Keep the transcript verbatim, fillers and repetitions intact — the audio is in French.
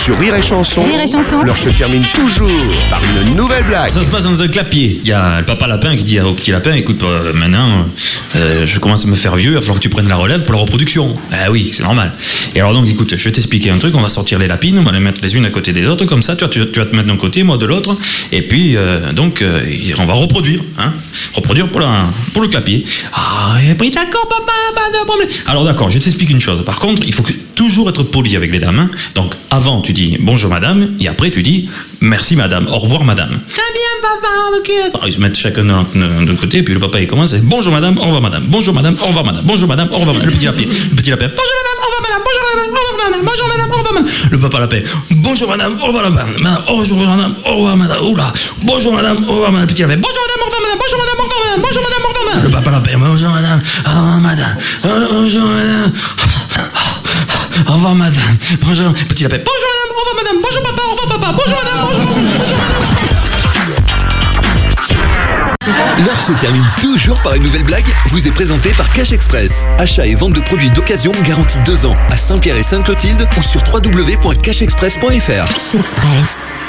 Sur Rire et Chanson, Rire et Chanson. l'heure se termine toujours par une nouvelle blague. Ça se passe dans un clapier. Il y a le papa lapin qui dit au petit lapin, écoute, euh, maintenant, euh, je commence à me faire vieux, il va falloir que tu prennes la relève pour la reproduction. Ah oui, c'est normal. Et alors donc, écoute, je vais t'expliquer un truc, on va sortir les lapines, on va les mettre les unes à côté des autres, comme ça, tu vas, tu vas, tu vas te mettre d'un côté, moi de l'autre, et puis, euh, donc, euh, on va reproduire, hein, reproduire pour, la, pour le clapier. Ah, et puis d'accord, papa, pas de problème. Alors d'accord, je t'explique une chose. Par contre, il faut que, toujours être poli avec les dames. Hein. Donc, avant, tu dis bonjour madame, et après, tu dis merci madame, au revoir madame. Très bien, papa, ok. Ils se mettent chacun d'un côté, et puis le papa, il commence, bonjour madame, au revoir madame, bonjour madame, au revoir madame, bonjour madame, au revoir madame. Le petit lapin, le petit lapin, bonjour madame, au revoir madame, bonjour madame, au revoir madame, bonjour madame, au revoir madame. Le papa lapin, bonjour madame, au revoir madame, madame, bonjour madame, au revoir madame, oula, bonjour madame, au revoir madame, le petit lapin, bonjour madame, au revoir madame, bonjour madame, au revoir madame, bonjour madame, au revoir madame. Le papa lapin, bonjour madame, au revoir madame, bonjour madame. Au revoir madame, bonjour, petit lapin, bonjour madame, au revoir madame, bonjour papa, au revoir papa, bonjour madame, bonjour madame, bonjour madame. L'heure se termine toujours par une nouvelle blague, vous est présentée par Cash Express. Achat et vente de produits d'occasion garantis deux ans à Saint-Pierre et Sainte-Clotilde ou sur w w w point cash express point f r. Cash Express.